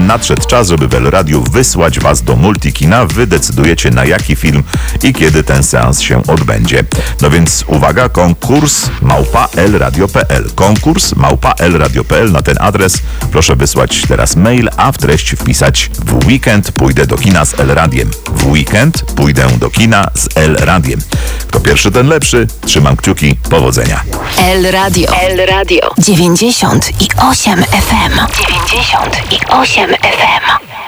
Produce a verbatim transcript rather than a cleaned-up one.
nadszedł czas, żeby w El Radiu wysłać Was do Multikina. Wy decydujecie, na jaki film i kiedy ten seans się odbędzie. No więc uwaga, konkurs małpa elradio kropka p l. Konkurs małpa elradio kropka p l. Na ten adres proszę wysłać teraz mail, a w treść wpisać: w weekend pójdę do kina z El Radiem. W weekend pójdę do kina z El Radiem. Kto pierwszy, ten lepszy. Trzymam kciuki. Powodzenia. El Radio. El Radio. dziewięćdziesiąt i osiem F M. dziewięćdziesiąt i osiem F M.